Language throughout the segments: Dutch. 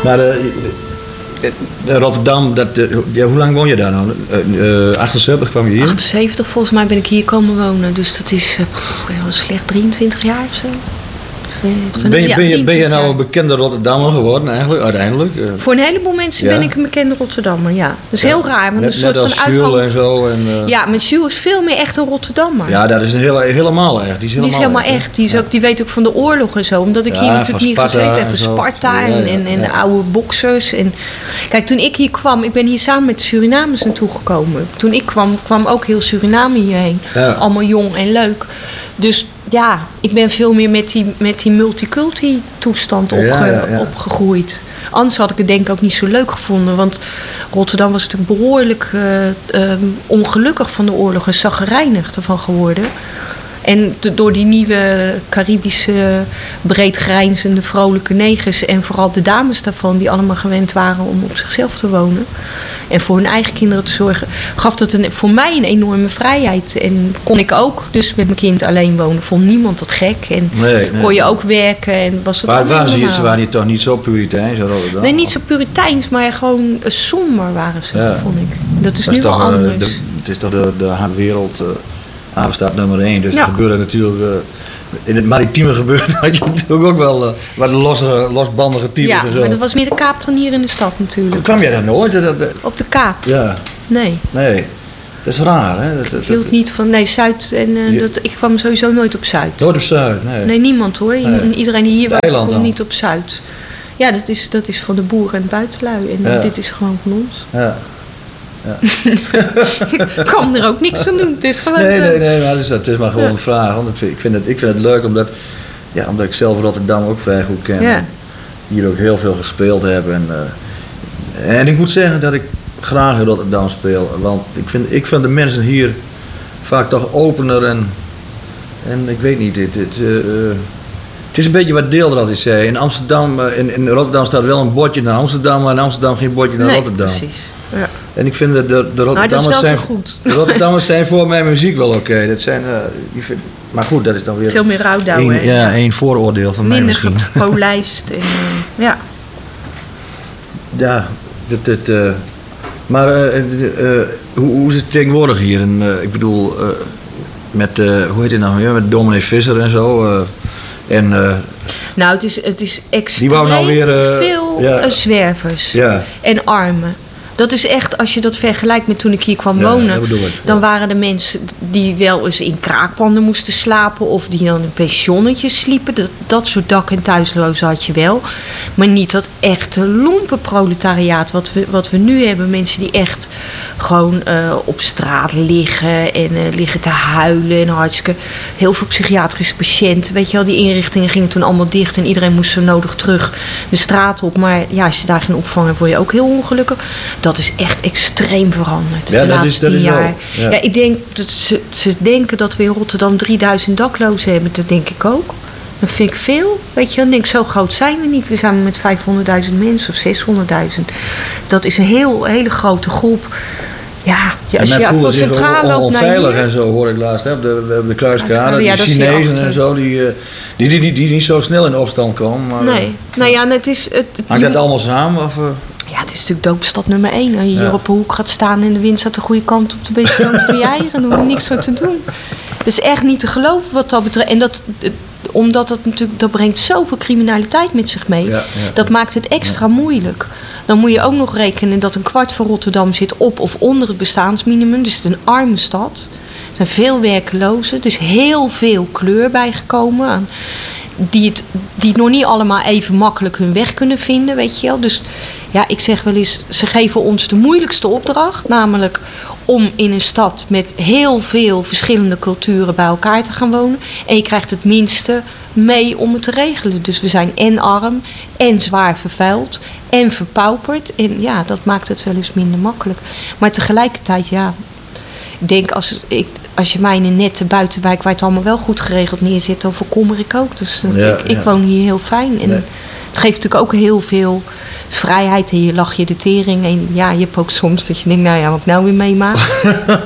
Maar Rotterdam, hoe lang woon je daar nou? 78 kwam je hier? 78 volgens mij ben ik hier komen wonen. Dus dat is slecht 23 jaar of zo. Ben je nou een bekende Rotterdammer geworden eigenlijk, uiteindelijk? Voor een heleboel mensen ben ik een bekende Rotterdammer, ja. Dat is heel raar. Want net als Jules en zo. Ja, maar Jules is veel meer echt een Rotterdammer. Ja, dat is helemaal echt. Die is helemaal echt. Die weet ook van de oorlog en zo. Omdat ik hier natuurlijk niet gezeten heb. Van Sparta en oude boxers. En, kijk, toen ik hier kwam, ik ben hier samen met de Surinamers naartoe gekomen. Toen ik kwam ook heel Suriname hierheen. Ja. Allemaal jong en leuk. Dus ja, ik ben veel meer met die multiculti-toestand opgegroeid. Anders had ik het denk ik ook niet zo leuk gevonden. Want Rotterdam was natuurlijk behoorlijk ongelukkig van de oorlog en chagrijnig ervan geworden. En door die nieuwe Caribische, breedgrijnzende, vrolijke negers en vooral de dames daarvan, die allemaal gewend waren om op zichzelf te wonen en voor hun eigen kinderen te zorgen, gaf dat voor mij een enorme vrijheid. En kon ik ook dus met mijn kind alleen wonen. Vond niemand dat gek. En kon je ook werken. En was het ze waren toch niet zo puriteins? Nee, niet zo puriteins, maar gewoon somber waren ze, vond ik. Dat is nu wel anders. Het is toch de wereld aanstaat nummer 1. Dus er gebeurde natuurlijk... in het maritieme gebeurde had je natuurlijk ook wel wat losbandige types en zo. Ja, maar dat was meer de Kaap dan hier in de stad natuurlijk. Kwam jij daar nooit? Op de Kaap? Ja. Nee. Dat is raar, hè? Ik hield niet van... Nee, Zuid... ik kwam sowieso nooit op Zuid. Nooit op Zuid, nee. Nee, niemand hoor. Nee. Iedereen die hier woont, komt niet op Zuid. Ja, dat is voor de boeren en het buitenlui. En dit is gewoon van ons. Ja. Ja. Ik kan er ook niks aan doen. Het is gewoon nee, maar het is maar gewoon een vraag. Want ik vind het leuk omdat ik zelf Rotterdam ook vrij goed ken. Ja. Hier ook heel veel gespeeld heb. En ik moet zeggen dat ik graag in Rotterdam speel. Want ik vind de mensen hier vaak toch opener en ik weet niet. Het is een beetje wat Deel er altijd zei. In Amsterdam, in Rotterdam staat wel een bordje naar Amsterdam, maar in Amsterdam geen bordje naar Rotterdam. Precies. Ja. En ik vind dat de Rotterdammers zijn voor mijn muziek wel oké. Dat zijn, maar goed, dat is dan weer... Veel meer rouwdouw, één vooroordeel van mij misschien. Minder gepolijst. Ja. Ja, maar hoe is het tegenwoordig hier? Ik bedoel, met, hoe heet het nou weer? Met Dominee Visser en zo. Nou, het is extreem veel zwervers en armen. Dat is echt, als je dat vergelijkt met toen ik hier kwam wonen, dan waren er mensen die wel eens in kraakpanden moesten slapen of die dan in pensionnetjes sliepen. Dat soort dak- en thuislozen had je wel. Maar niet dat echte lompenproletariaat wat we nu hebben. Mensen die echt gewoon op straat liggen en liggen te huilen en hartstikke heel veel psychiatrische patiënten. Weet je wel, die inrichtingen gingen toen allemaal dicht en iedereen moest zo nodig terug de straat op. Maar ja, als je daar geen opvang hebt, word je ook heel ongelukkig. Dat is echt extreem veranderd de laatste 10 jaar. Ja, ik denk dat ze denken dat we in Rotterdam 3000 daklozen hebben. Dat denk ik ook. Dat vind ik veel. Weet je, dan denk ik, zo groot zijn we niet. We zijn met 500.000 mensen of 600.000. Dat is een hele grote groep. Ja, als je voor centraal loopt onveilig en zo, hoor ik laatst. Hè? Op de Kruiskade, die Chinezen en zo, die niet zo snel in opstand komen. Maar, nee, nou ja, het is... Hangt dat allemaal samen? Of, Ja, het is natuurlijk doopstad nummer 1. Als je hier op een hoek gaat staan en de wind staat de goede kant op, de beste kant van je eigen, dan hoef je niks zo te doen. Dat is echt niet te geloven wat dat betreft. En omdat dat brengt zoveel criminaliteit met zich mee. Dat maakt het extra moeilijk. Dan moet je ook nog rekenen dat een kwart van Rotterdam zit op of onder het bestaansminimum. Dus het is een arme stad. Er zijn veel werklozen. Er is heel veel kleur bijgekomen. Die nog niet allemaal even makkelijk hun weg kunnen vinden, weet je wel. Dus ja, ik zeg wel eens, ze geven ons de moeilijkste opdracht. Namelijk om in een stad met heel veel verschillende culturen bij elkaar te gaan wonen. En je krijgt het minste mee om het te regelen. Dus we zijn en arm, en zwaar vervuild, en verpauperd. En ja, dat maakt het wel eens minder makkelijk. Maar tegelijkertijd, ja, ik denk als je mij in een nette buitenwijk waar het allemaal wel goed geregeld neerzet, dan voorkommer ik ook. Dus ik woon hier heel fijn. En het geeft natuurlijk ook heel veel vrijheid en je lach je de tering. En ja, je hebt ook soms dat je denkt, nou ja, wat ik nou weer meemaak.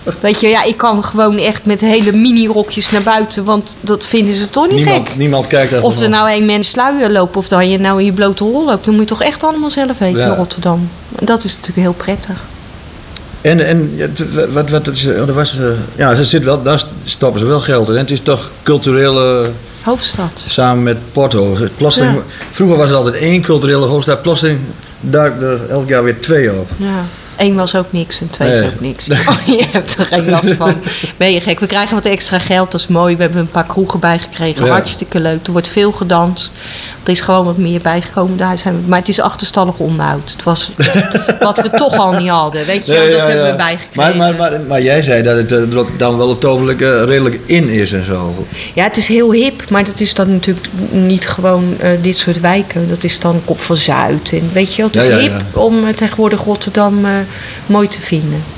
Weet je, ja, ik kan gewoon echt met hele mini-rokjes naar buiten, want dat vinden ze toch niet gek. Niemand kijkt daar. Of er nou een mens sluier loopt of dat je nou in je blote hol loopt, dan moet je toch echt allemaal zelf weten in Rotterdam. Dat is natuurlijk heel prettig. En wat is, ze zit wel, daar stoppen ze wel geld in. En het is toch culturele hoofdstad. Samen met Porto. Plotseling, vroeger was het altijd 1 culturele hoofdstad. Plotseling duikt er elk jaar weer 2 op. Ja. 1 was ook niks en 2 is ook niks. Oh, je hebt er geen last van. Ben je gek? We krijgen wat extra geld, dat is mooi. We hebben een paar kroegen bijgekregen. Hartstikke leuk. Er wordt veel gedanst. Er is gewoon wat meer bijgekomen. Maar het is achterstallig onderhoud. Het was wat we toch al niet hadden. Weet je wel, dat hebben we bijgekregen. Maar jij zei dat het dan wel op het ogenblik redelijk in is en zo. Ja, het is heel hip. Maar dat is dan natuurlijk niet gewoon dit soort wijken. Dat is dan Kop van Zuid. En weet je wel, het is hip om tegenwoordig Rotterdam mooi te vinden.